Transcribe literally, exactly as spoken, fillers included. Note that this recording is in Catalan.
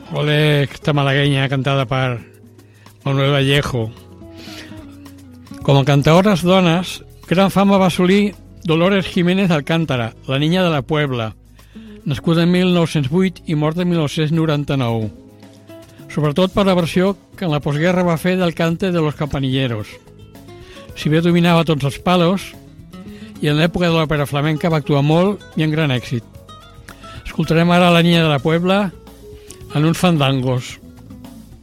Ole, esta malagueña cantada per Manuel Vallejo. Com a cantadores dones, gran fama va assolir Dolores Jiménez Alcántara, la niña de la Puebla, nascuda en mil nou-cents vuit i morta en mil nou-cents noranta-nou. Sobretot per la versió que en la postguerra va fer del cante de los campanilleros. Si bé dominava tots els palos, i en l'època de l'òpera flamenca va actuar molt i amb gran èxit. Escoltarem ara la niña de la Puebla en uns fandangos.